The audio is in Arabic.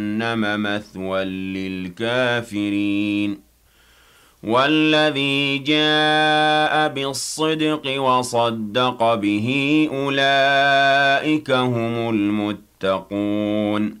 جهنم مثوى للكافرين والذي جاء بالصدق وصدق به أولئك هم المتقون